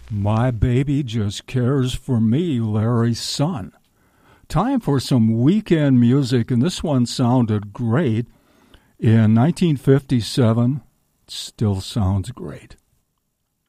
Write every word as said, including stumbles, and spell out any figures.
My Baby Just Cares for Me, Larry's Son. Time for some weekend music, and this one sounded great in nineteen fifty-seven. Still sounds great.